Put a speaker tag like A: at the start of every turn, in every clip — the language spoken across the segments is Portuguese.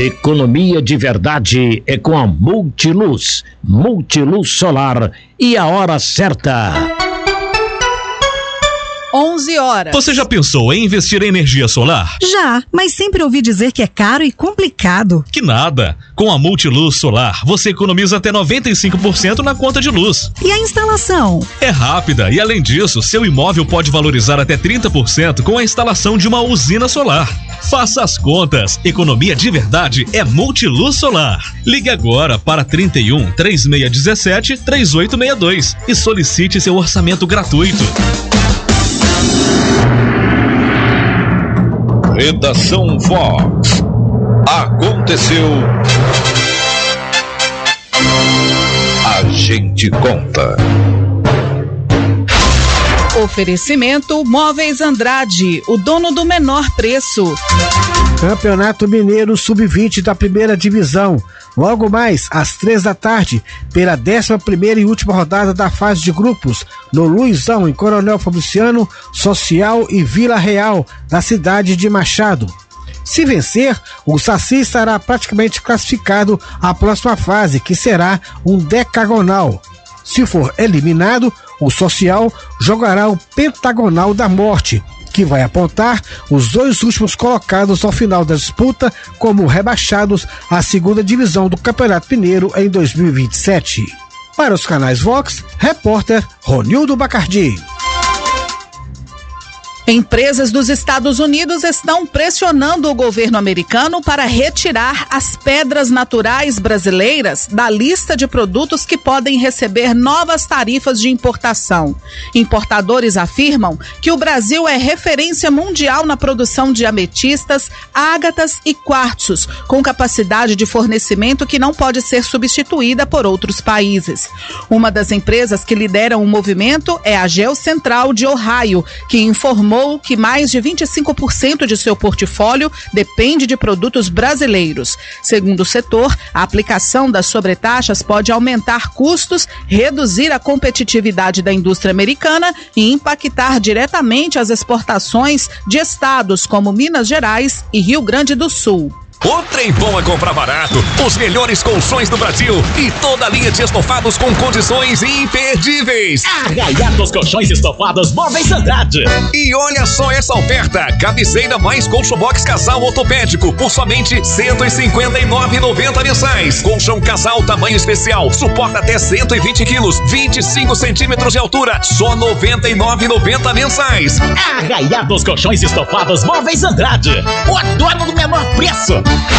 A: Economia de verdade é com a Multiluz. Multiluz Solar e a hora certa.
B: 11 horas.
C: Você já pensou em investir em energia solar?
D: Já, mas sempre ouvi dizer que é caro e complicado.
C: Que nada. Com a Multiluz Solar, você economiza até 95% na conta de luz.
D: E a instalação?
C: É rápida e, além disso, seu imóvel pode valorizar até 30% com a instalação de uma usina solar. Faça as contas. Economia de verdade é Multiluz Solar. Ligue agora para 31 3617 3862 e solicite seu orçamento gratuito.
E: Redação Vox. Aconteceu. A gente conta.
B: Oferecimento Móveis Andrade, o dono do menor preço.
F: Campeonato Mineiro Sub-20 da primeira divisão. Logo mais, às 15h, pela 11ª e última rodada da fase de grupos, no Luizão, em Coronel Fabriciano, Social e Vila Real, da cidade de Machado. Se vencer, o Saci estará praticamente classificado à próxima fase, que será um decagonal. Se for eliminado, o Social jogará o Pentagonal da Morte, que vai apontar os 2 últimos colocados ao final da disputa como rebaixados à segunda divisão do Campeonato Mineiro em 2027. Para os canais Vox, repórter Ronildo Bacardi.
B: Empresas dos Estados Unidos estão pressionando o governo americano para retirar as pedras naturais brasileiras da lista de produtos que podem receber novas tarifas de importação. Importadores afirmam que o Brasil é referência mundial na produção de ametistas, ágatas e quartzos, com capacidade de fornecimento que não pode ser substituída por outros países. Uma das empresas que lideram o movimento é a Geocentral de Ohio, que informou que mais de 25% de seu portfólio depende de produtos brasileiros. Segundo o setor, a aplicação das sobretaxas pode aumentar custos, reduzir a competitividade da indústria americana e impactar diretamente as exportações de estados como Minas Gerais e Rio Grande do Sul.
G: O trem bom é comprar barato, os melhores colchões do Brasil e toda a linha de estofados com condições imperdíveis.
H: Arraiados Colchões Estofados Móveis Andrade.
G: E olha só essa oferta, cabeceira mais colchão box casal ortopédico por somente R$ 159,90 mensais. Colchão casal tamanho especial, suporta até 120 quilos, 25 centímetros de altura, só R$ 99,90 mensais.
H: Arraiados Colchões Estofados Móveis Andrade, o dono do menor preço.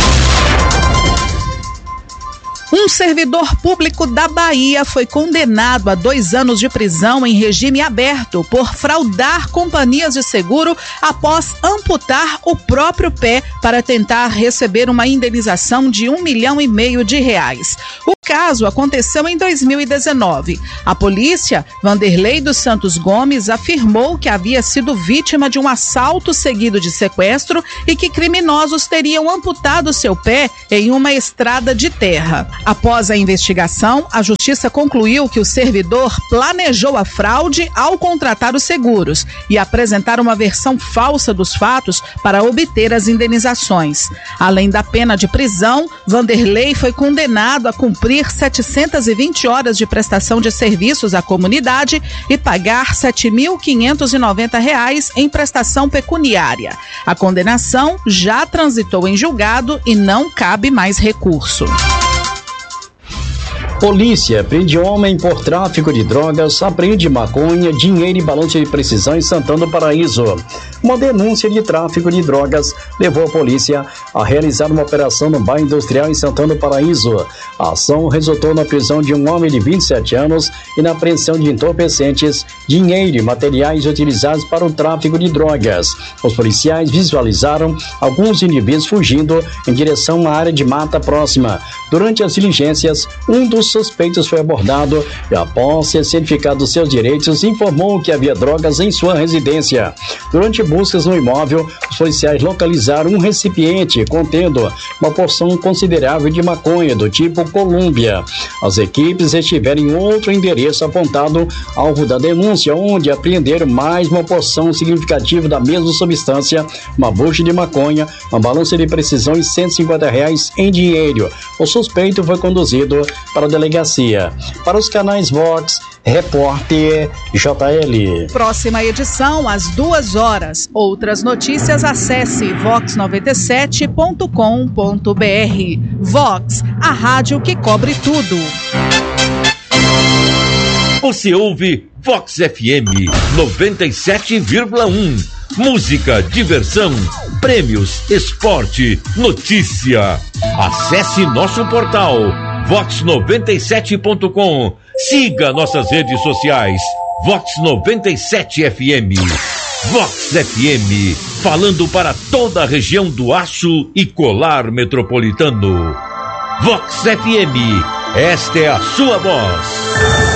B: Um servidor público da Bahia foi condenado a 2 anos de prisão em regime aberto por fraudar companhias de seguro após amputar o próprio pé para tentar receber uma indenização de R$1,5 milhão. O caso aconteceu em 2019. A polícia, Vanderlei dos Santos Gomes, afirmou que havia sido vítima de um assalto seguido de sequestro e que criminosos teriam amputado seu pé em uma estrada de terra. Após a investigação, a justiça concluiu que o servidor planejou a fraude ao contratar os seguros e apresentar uma versão falsa dos fatos para obter as indenizações. Além da pena de prisão, Vanderlei foi condenado a cumprir 720 horas de prestação de serviços à comunidade e pagar R$ 7.590 em prestação pecuniária. A condenação já transitou em julgado e não cabe mais recurso.
I: Polícia prende homem por tráfico de drogas, apreende maconha, dinheiro e balança de precisão em Santana do Paraíso. Uma denúncia de tráfico de drogas levou a polícia a realizar uma operação no bairro industrial em Santana do Paraíso. A ação resultou na prisão de um homem de 27 anos e na apreensão de entorpecentes, dinheiro e materiais utilizados para o tráfico de drogas. Os policiais visualizaram alguns indivíduos fugindo em direção à área de mata próxima. Durante as diligências, um dos suspeitos foi abordado e, após ser certificado dos seus direitos, informou que havia drogas em sua residência. Durante buscas no imóvel, os policiais localizaram um recipiente contendo uma porção considerável de maconha do tipo Colômbia. As equipes estiveram em outro endereço apontado alvo da denúncia, onde apreenderam mais uma porção significativa da mesma substância, uma bucha de maconha, uma balança de precisão e R$150 em dinheiro. O suspeito foi conduzido para a delegacia. Para os canais Vox, repórter JL.
B: Próxima edição às 2h. Outras notícias, acesse vox97.com.br. Vox, a rádio que cobre tudo.
J: Você ouve Vox FM 97,1. Música, diversão, prêmios, esporte, notícia. Acesse nosso portal vox97.com. Siga nossas redes sociais. Vox 97 FM. Vox FM, falando para toda a região do Aço e Colar Metropolitano. Vox FM, esta é a sua voz.